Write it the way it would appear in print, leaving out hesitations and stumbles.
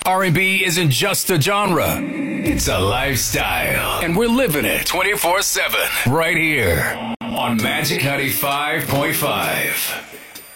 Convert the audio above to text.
R&B isn't just a genre. It's a lifestyle. And we're living it 24/7 right here on Magic 95.5.